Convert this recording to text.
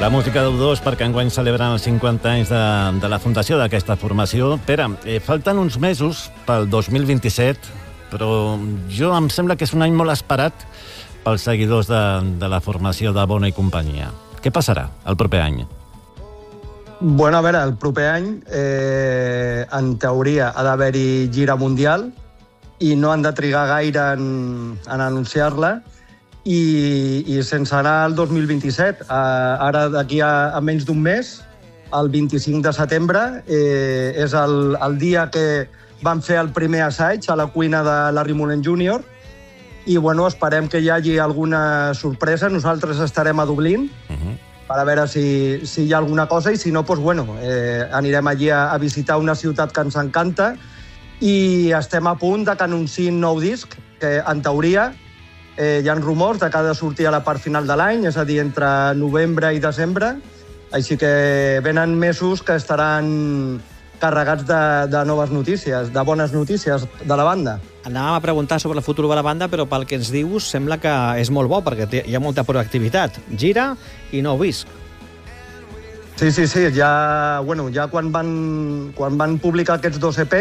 La música d'U2 perquè enguany celebren els 50 anys de la fundació d'aquesta formació. Pere, falten uns mesos pel 2027, però em sembla que és un any molt esperat pels seguidors de la formació de Bona i companyia. Què passarà el proper any? Bueno, a veure, el proper any, en teoria, ha d'haver-hi gira mundial i no han de trigar gaire en anunciar-la, i sense anar al 2027. Ara, d'aquí a menys d'un mes, el 25 de setembre, és el dia que van fer el primer assaig a la cuina de Larry Mullen Jr. I bueno, esperem que hi hagi alguna sorpresa. Nosaltres estarem a Dublín per a veure si hi ha alguna cosa, i si no, doncs, bueno, anirem allí a visitar una ciutat que ens encanta, i estem a punt de que anunciïn nou disc, que en teoria hi ha rumors de que ha de sortir a la part final de l'any, és a dir, entre novembre i desembre, així que venen mesos que estaran carregats de noves notícies, de bones notícies de la banda. Anàvem a preguntar sobre el futur de la banda, però pel que ens dius sembla que és molt bo, perquè hi ha molta proactivitat. Gira i nou disc. Sí, ja quan van publicar aquests dos EP,